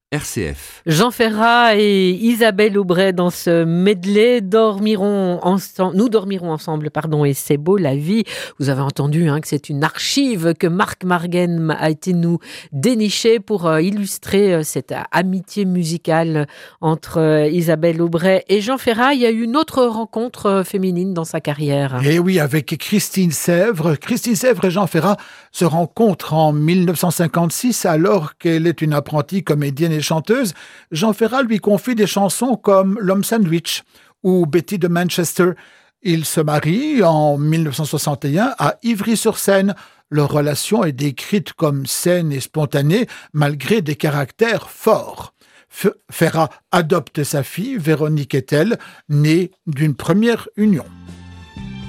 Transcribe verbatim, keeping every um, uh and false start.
R C F. Jean Ferrat et Isabelle Aubray dans ce medley dormiront ensemble. Nous dormirons ensemble, pardon, et c'est beau la vie. Vous avez entendu hein, que c'est une archive que Marc Marguen a été nous dénicher pour euh, illustrer euh, cette amitié musicale entre euh, Isabelle Aubray et Jean Ferrat. Il y a eu une autre rencontre euh, féminine dans sa carrière. Et oui, avec Christine Sèvres. Christine Sèvres et Jean Ferrat se rencontrent en dix-neuf cent cinquante-six alors qu'elle est une apprentie comédienne et chanteuse. Jean Ferrat lui confie des chansons comme L'Homme Sandwich ou Betty de Manchester. Ils se marient en dix-neuf cent soixante et un à Ivry-sur-Seine. Leur relation est décrite comme saine et spontanée malgré des caractères forts. F- Ferrat adopte sa fille, Véronique Etel, née d'une première union.